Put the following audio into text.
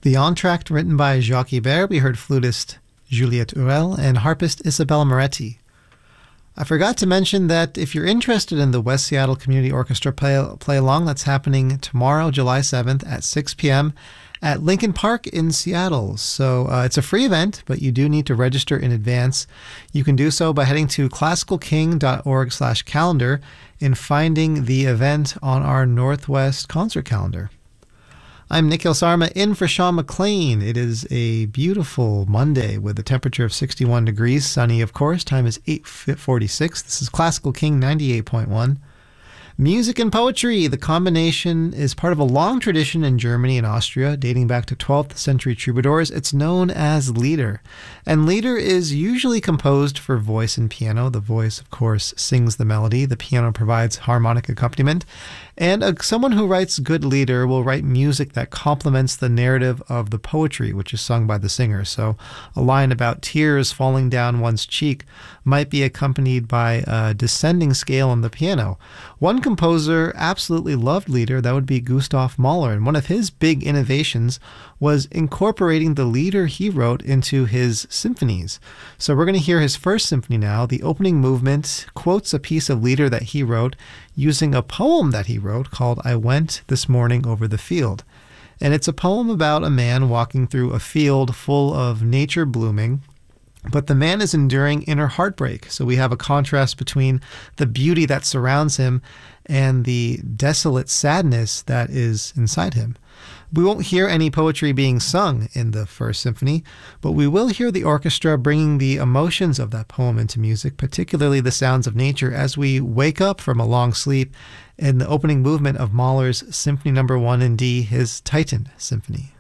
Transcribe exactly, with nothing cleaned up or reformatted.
The entr'acte, written by Jacques Ibert, we heard flutist Juliette Urel and harpist Isabella Moretti. I forgot to mention that if you're interested in the West Seattle Community Orchestra play, play along, that's happening tomorrow, July seventh at six p.m. at Lincoln Park in Seattle. So uh, it's a free event, but you do need to register in advance. You can do so by heading to classicalking.org slash calendar and finding the event on our Northwest concert calendar. I'm Nikhil Sarma in for Sean McLean. It is a beautiful Monday with a temperature of sixty-one degrees, sunny of course. Time is eight forty-six. This is Classical King ninety-eight point one. Music and poetry. The combination is part of a long tradition in Germany and Austria, dating back to twelfth century troubadours. It's known as Lieder. And Lieder is usually composed for voice and piano. The voice, of course, sings the melody. The piano provides harmonic accompaniment. And uh, someone who writes good Lieder will write music that complements the narrative of the poetry, which is sung by the singer. So a line about tears falling down one's cheek might be accompanied by a descending scale on the piano. One composer absolutely loved Lieder. That would be Gustav Mahler. And one of his big innovations was incorporating the Lieder he wrote into his symphonies. So we're going to hear his first symphony now. The opening movement quotes a piece of Lieder that he wrote using a poem that he wrote called I Went This Morning Over the Field. And it's a poem about a man walking through a field full of nature blooming, but the man is enduring inner heartbreak. So we have a contrast between the beauty that surrounds him and the desolate sadness that is inside him. We won't hear any poetry being sung in the first symphony, but we will hear the orchestra bringing the emotions of that poem into music, particularly the sounds of nature, as we wake up from a long sleep in the opening movement of Mahler's Symphony Number One in D, his Titan Symphony.